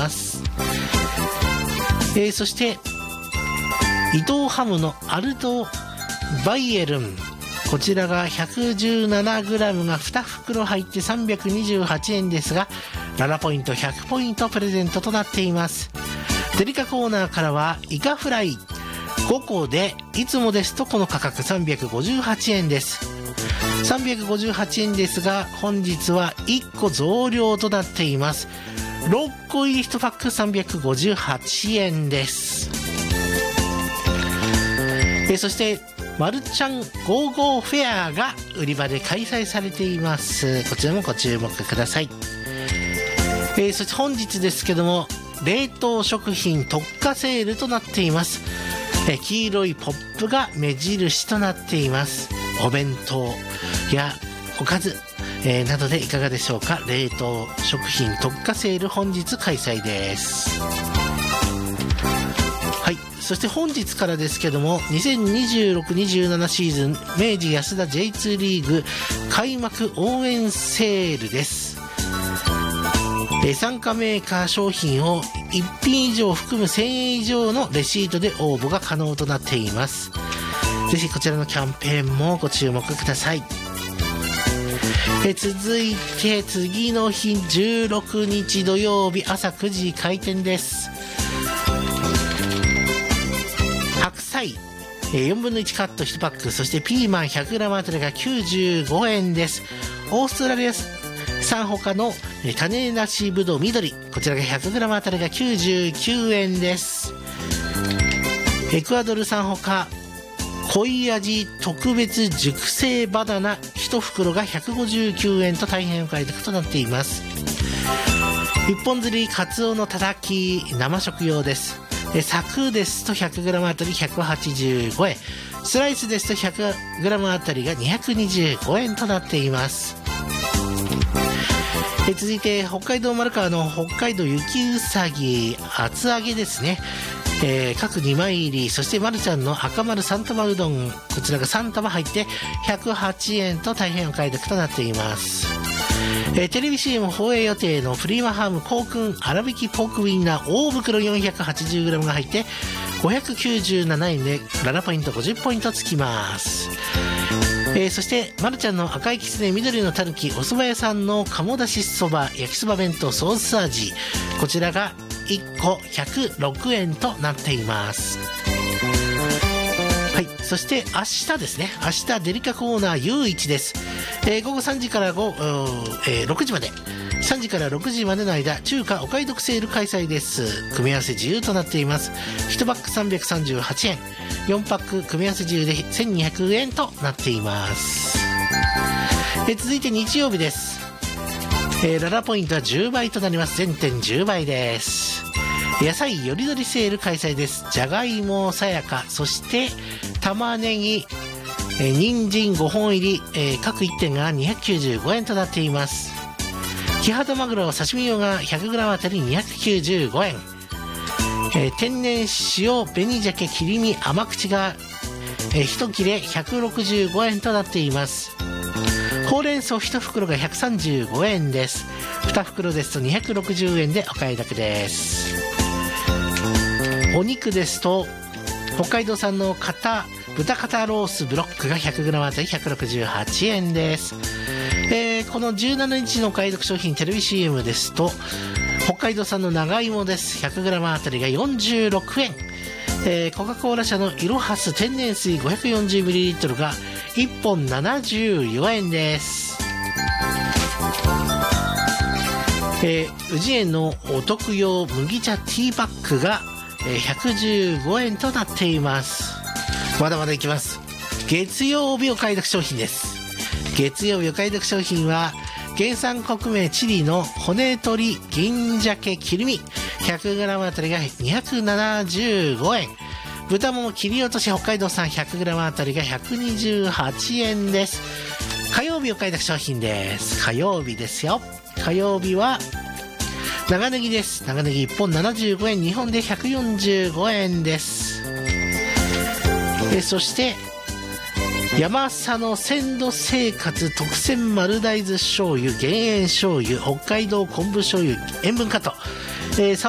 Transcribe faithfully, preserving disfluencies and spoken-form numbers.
ます。えー、そして伊藤ハムのアルトバイエルン、こちらが ひゃくじゅうななグラム がに袋入ってさんびゃくにじゅうはちえんですが、ななポイントひゃくポイントプレゼントとなっています。デリカコーナーからはイカフライごこでいつもですとこの価格さんびゃくごじゅうはちえんです。さんびゃくごじゅうはちえんですが、本日はいっこ増量となっています。ろっこ入りいちパックさんびゃくごじゅうはちえんです。えそしてマルちゃんゴーゴーフェアが売り場で開催されています。こちらもご注目ください。えー、そして本日ですけども、冷凍食品特価セールとなっています。えー、黄色いポップが目印となっています。お弁当やおかず、えー、などでいかがでしょうか。冷凍食品特価セール本日開催です。はい、そして本日からですけども、にせんにじゅうろく にじゅうななシーズン明治安田 ジェイツー リーグ開幕応援セールです。参加メーカー商品をいっぴん以上含むせんえん以上のレシートで応募が可能となっています。ぜひこちらのキャンペーンもご注目ください。え続いて次の日じゅうろくにち土曜日朝くじ開店です。白菜よんぶんのいちカットいちパック、そしてピーマン ひゃくグラム あたりがきゅうじゅうごえんです。オーストラリア産ほかの種なしぶどう緑、こちらが ひゃくグラム あたりがきゅうじゅうきゅうえんです。エクアドル産ほか濃い味特別熟成バナナいち袋がひゃくごじゅうきゅうえんと大変お買い得となっています。一本釣りカツオのたたき生食用です。柵ですと ひゃくグラム あたりひゃくはちじゅうごえん、スライスですと ひゃくグラム あたりがにひゃくにじゅうごえんとなっています。え続いて北海道丸川の北海道雪うさぎ厚揚げですね。えー、各にまい入り、そしてマルちゃんの赤丸さん玉うどん、こちらがさん玉入ってひゃくはちえんと大変お買い得となっています。えー、テレビ シーエム 放映予定のプリマハムコークン粗挽きポークウインナー大袋 よんひゃくはちじゅうグラム が入ってごひゃくきゅうじゅうななえんでななポイントごじゅっポイントつきます。えー、そしてまるちゃんの赤いきつね緑のたぬきお蕎麦屋さんの鴨だしそば焼きそば弁当ソース味、こちらがいっこひゃくろくえんとなっています。はい、そして明日ですね、明日デリカコーナー唯一です。えー、午後さんじからご、えー、ろくじまで、さんじからろくじまでの間中華お買い得セール開催です。組み合わせ自由となっています。いちパックさんびゃくさんじゅうはちえん、よんパック組み合わせ自由でせんにひゃくえんとなっています。えー、続いて日曜日です。えー、ララポイントはじゅうばいとなります。全店じゅうばいです。野菜よりどりセール開催です。じゃがいもさやか、そして玉ねぎ、えー、人参ごほん入り、えー、各いってんがにひゃくきゅうじゅうごえんとなっています。キハダマグロ刺身用が ひゃくグラム あたりにひゃくきゅうじゅうごえん、えー、天然塩紅鮭切り身甘口が、えー、いち切れひゃくろくじゅうごえんとなっています。ほうれん草いち袋がひゃくさんじゅうごえんです。に袋ですとにひゃくろくじゅうえんでお買い得です。お肉ですと北海道産の肩豚肩ロースブロックが ひゃくグラム あたりひゃくろくじゅうはちえんです。えー、このじゅうしちにちのお買い得商品テレビ シーエム ですと北海道産の長芋です。 ひゃくグラム あたりがよんじゅうろくえん、えー、コカ・コーラ社のイロハス天然水 ごひゃくよんじゅうミリリットル がいっぽんななじゅうよえんです。えー、宇治園のお得用麦茶ティーバッグが、えー、ひゃくじゅうごえんとなっています。まだまだいきます。月曜日お買い得商品です。月曜日お買い得商品は原産国名チリの骨鶏銀鮭切り身 ひゃくグラム あたりがにひゃくななじゅうごえん、豚もも切り落とし北海道産 ひゃくグラム あたりがひゃくにじゅうはちえんです。火曜日お買い得商品です。火曜日ですよ。火曜日は長ネギです。長ネギいっぽんななじゅうごえん、にほんでひゃくよんじゅうごえんです。えそして山佐の鮮度生活特選丸大豆醤油減塩醤油北海道昆布醤油塩分カット、えー